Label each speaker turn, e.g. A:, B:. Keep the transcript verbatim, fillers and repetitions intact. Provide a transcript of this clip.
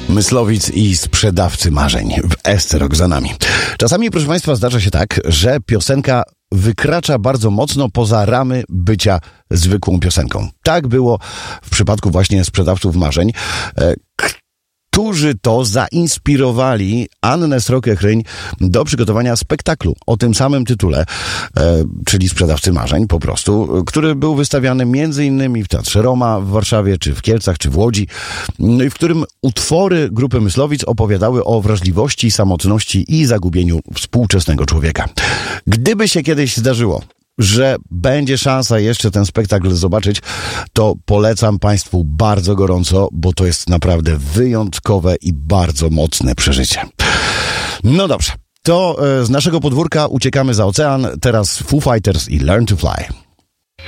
A: Myslowic i sprzedawcy marzeń w Esce Rock za nami. Czasami, proszę Państwa, zdarza się tak, że piosenka wykracza bardzo mocno poza ramy bycia zwykłą piosenką. Tak było w przypadku właśnie sprzedawców marzeń, którzy to zainspirowali Annę Srokę-Chryń do przygotowania spektaklu o tym samym tytule, e, czyli Sprzedawcy Marzeń po prostu, który był wystawiany między innymi w Teatrze Roma w Warszawie, czy w Kielcach, czy w Łodzi, no i w którym utwory grupy Myslowic opowiadały o wrażliwości, samotności i zagubieniu współczesnego człowieka. Gdyby się kiedyś zdarzyło, że będzie szansa jeszcze ten spektakl zobaczyć, to polecam Państwu bardzo gorąco, bo to jest naprawdę wyjątkowe i bardzo mocne przeżycie. No dobrze, to z naszego podwórka uciekamy za ocean. Teraz Foo Fighters i Learn to Fly.